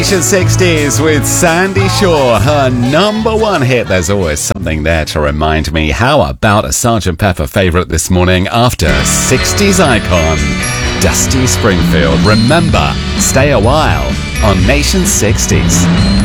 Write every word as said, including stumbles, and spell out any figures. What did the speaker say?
Nation sixties with Sandy Shaw, her number one hit. There's always something there to remind me. How about a Sergeant Pepper favourite this morning after sixties icon Dusty Springfield? Remember, stay a while on Nation sixties.